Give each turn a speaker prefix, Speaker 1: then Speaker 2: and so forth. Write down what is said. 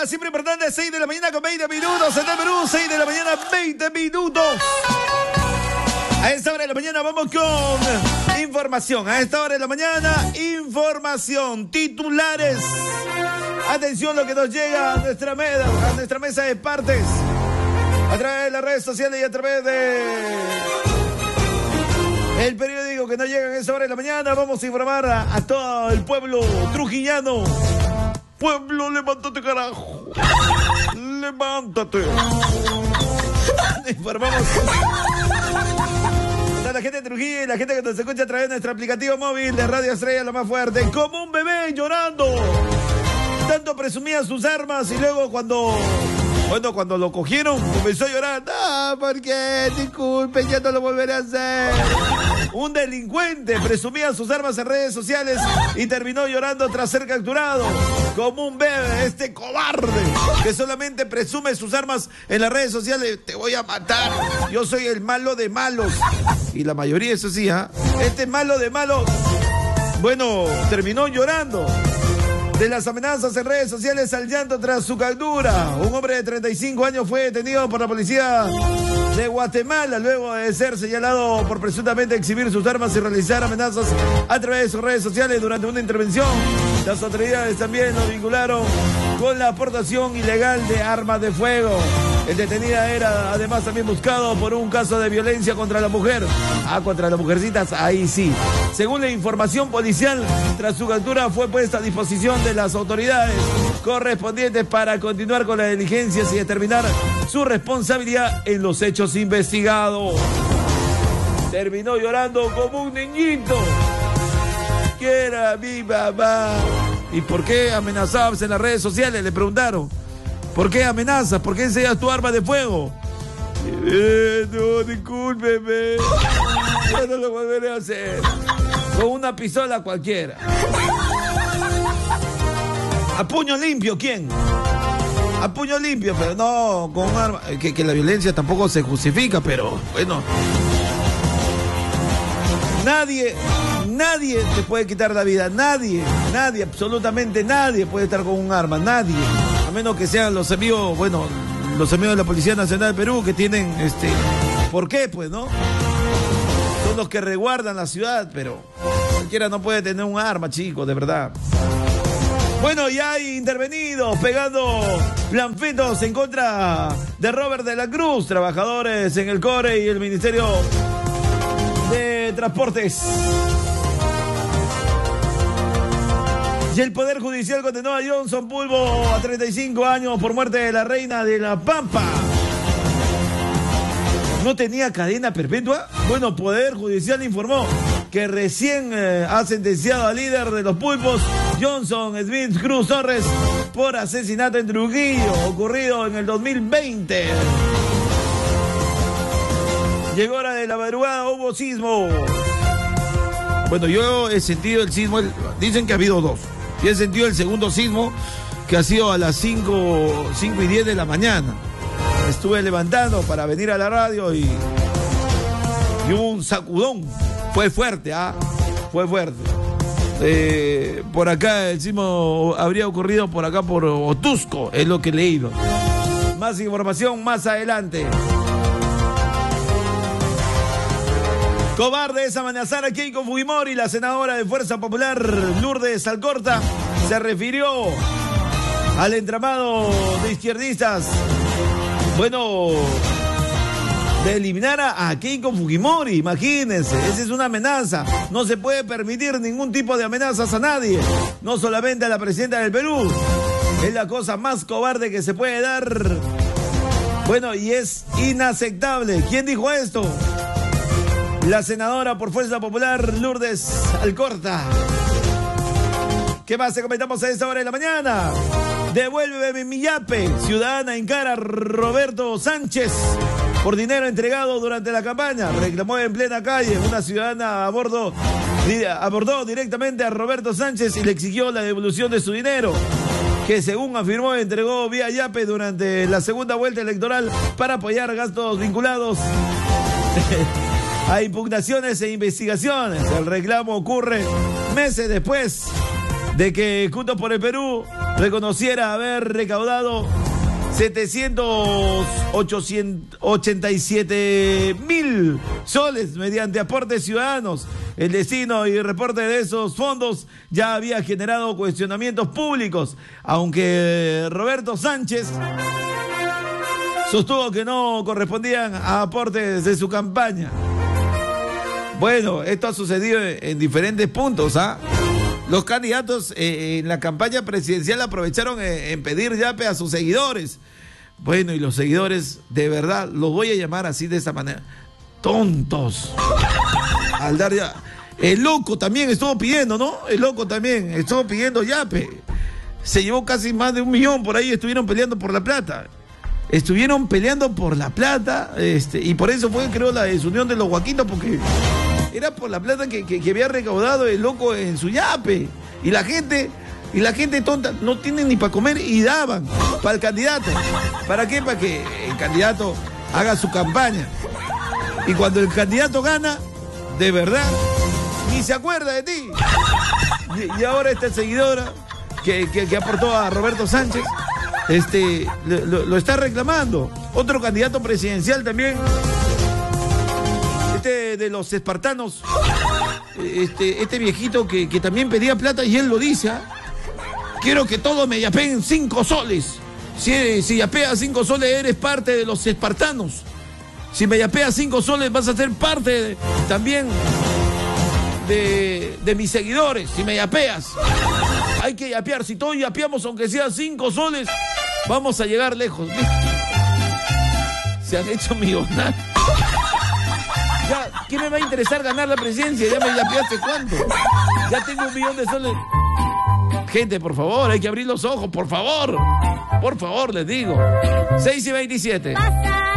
Speaker 1: siempre importante, 6 de la mañana con 20 minutos. En el Perú, 6 de la mañana, 20 minutos. A esta hora de la mañana vamos con información. A esta hora de la mañana, información, titulares. Atención lo que nos llega a nuestra mesa de partes. A través de las redes sociales y a través de el periódico que nos llega a esta hora de la mañana. Vamos a informar a todo el pueblo trujillano. Pueblo, levántate, carajo. Levántate. Informamos a la gente de Trujillo y la gente que nos escucha a través de nuestro aplicativo móvil de Radio Estrella, lo más fuerte. Como un bebé llorando. Tanto presumía sus armas y luego cuando lo cogieron comenzó a llorar. ¿Por qué? Disculpen, ya no lo volveré a hacer. Un delincuente presumía sus armas en redes sociales y terminó llorando tras ser capturado. Como un bebé, este cobarde que solamente presume sus armas en las redes sociales. Te voy a matar. Yo soy el malo de malos. Y la mayoría, eso sí, este malo de malos, bueno, terminó llorando. De las amenazas en redes sociales al llanto tras su captura. Un hombre de 35 años fue detenido por la policía de Guatemala luego de ser señalado por presuntamente exhibir sus armas y realizar amenazas a través de sus redes sociales durante una intervención. Las autoridades también lo vincularon con la aportación ilegal de armas de fuego. El detenido era además también buscado por un caso de violencia contra la mujer. Contra las mujercitas, ahí sí. Según la información policial, tras su captura fue puesta a disposición de las autoridades correspondientes para continuar con las diligencias y determinar su responsabilidad en los hechos investigados. Terminó llorando como un niñito. Que era mi mamá. ¿Y por qué amenazabas en las redes sociales? Le preguntaron. ¿Por qué amenazas? ¿Por qué enseñas tu arma de fuego? No, discúlpeme. Yo no lo volveré a hacer. Con una pistola cualquiera. A puño limpio, ¿quién? A puño limpio, pero no con un arma. Que la violencia tampoco se justifica, pero bueno. Nadie te puede quitar la vida. Nadie, absolutamente nadie puede estar con un arma. Nadie. A menos que sean los amigos, los amigos de la Policía Nacional de Perú que tienen, ¿por qué? Pues, ¿no? Son los que resguardan la ciudad, pero cualquiera no puede tener un arma, chicos, de verdad. Bueno, ya hay intervenidos pegando blanquetos en contra de Robert de la Cruz, trabajadores en el CORE y el Ministerio de Transportes. Y el Poder Judicial condenó a Johnson Pulvo a 35 años por muerte de la reina de La Pampa. ¿No tenía cadena perpetua? Bueno, Poder Judicial informó que recién ha sentenciado al líder de los pulpos, Johnson Smith Cruz Torres, por asesinato en Trujillo, ocurrido en el 2020. Llegó hora de la madrugada, hubo sismo. Bueno, yo he sentido el sismo, dicen que ha habido dos. Y he sentido el segundo sismo, que ha sido a las 5:10 de la mañana. Me estuve levantando para venir a la radio y hubo un sacudón. Fue fuerte, fue fuerte. Por acá el sismo habría ocurrido por acá por Otusco, es lo que he leído. Más información más adelante. Cobarde es amenazar a Keiko Fujimori. La senadora de Fuerza Popular, Lourdes Alcorta, se refirió al entramado de izquierdistas. Bueno, de eliminar a Keiko Fujimori, imagínense, esa es una amenaza. No se puede permitir ningún tipo de amenazas a nadie, no solamente a la presidenta del Perú. Es la cosa más cobarde que se puede dar. Bueno, y es inaceptable. ¿Quién dijo esto? La senadora por Fuerza Popular, Lourdes Alcorta. ¿Qué más te comentamos a esta hora de la mañana? Devuélveme mi yape. Ciudadana encara a Roberto Sánchez por dinero entregado durante la campaña. Reclamó en plena calle. Una ciudadana abordó directamente a Roberto Sánchez y le exigió la devolución de su dinero, que según afirmó entregó vía yape durante la segunda vuelta electoral para apoyar gastos vinculados a impugnaciones e investigaciones. El reclamo ocurre meses después de que Juntos por el Perú reconociera haber recaudado 787.000 soles mediante aportes ciudadanos. El destino y reporte de esos fondos ya había generado cuestionamientos públicos, aunque Roberto Sánchez sostuvo que no correspondían a aportes de su campaña. Bueno, esto ha sucedido en diferentes puntos, ¿ah? Los candidatos en la campaña presidencial aprovecharon en pedir yape a sus seguidores. Bueno, y los seguidores, de verdad, los voy a llamar así de esa manera, tontos. Al dar ya... El loco también estuvo pidiendo, ¿no? El loco también estuvo pidiendo yape. Se llevó casi más de 1 millón, por ahí estuvieron peleando por la plata. Estuvieron peleando por la plata, y por eso fue, creo, la desunión de los guaquitos, porque era por la plata que había recaudado el loco en su yape. Y la gente tonta no tiene ni para comer y daban para el candidato. ¿Para qué? Para que el candidato haga su campaña. Y cuando el candidato gana, de verdad, ni se acuerda de ti. Y ahora esta seguidora que aportó a Roberto Sánchez, lo está reclamando. Otro candidato presidencial también, de los espartanos, este viejito que también pedía plata, y él lo dice, ¿ah? Quiero que todos me yapeen 5 soles. Si yapeas 5 soles, eres parte de los espartanos. Si me yapeas 5 soles, vas a ser parte también de mis seguidores. Si me yapeas, hay que yapear. Si todos yapeamos, aunque sea 5 soles, vamos a llegar lejos. Se han hecho millonarios. Ya, ¿qué me va a interesar ganar la presidencia? Ya me yapeaste cuánto. Ya tengo 1 millón de soles. Gente, por favor, hay que abrir los ojos, por favor. Por favor, les digo. 6:27.